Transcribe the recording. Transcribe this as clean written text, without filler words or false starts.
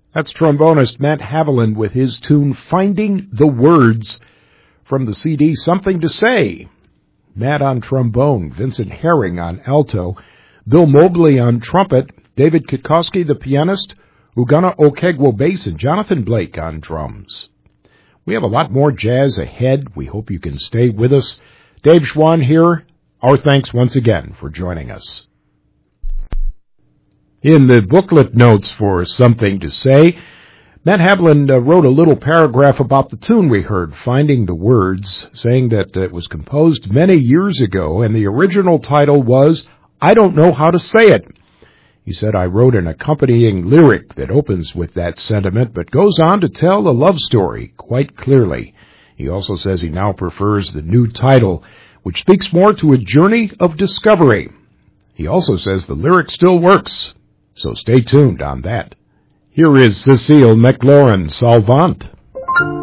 That's trombonist Matt Haviland with his tune Finding the Words from the CD Something to Say. Matt on trombone, Vincent Herring on alto, Bill Mobley on trumpet, David Kikoski, the pianist, Ugana Okegwo bass, and Jonathan Blake on drums. We have a lot more jazz ahead. We hope you can stay with us. Dave Schwann here. Our thanks once again for joining us. In the booklet notes for Something to Say, Matt Haviland wrote a little paragraph about the tune we heard, Finding the Words, saying that it was composed many years ago, and the original title was I Don't Know How to Say It. He said, I wrote an accompanying lyric that opens with that sentiment, but goes on to tell the love story quite clearly. He also says he now prefers the new title, which speaks more to a journey of discovery. He also says the lyric still works. So stay tuned on that. Here is Cecile McLaurin, Solvant.